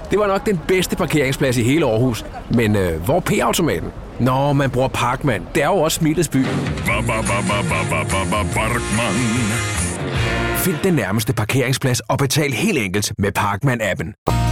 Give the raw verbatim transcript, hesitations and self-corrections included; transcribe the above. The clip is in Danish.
Det var nok den bedste parkeringsplads i hele Aarhus. Men øh, hvor er P-automaten? Nå, man bruger Parkman. Det er jo også smilets by. Find den nærmeste parkeringsplads og betal helt enkelt med Parkman-appen.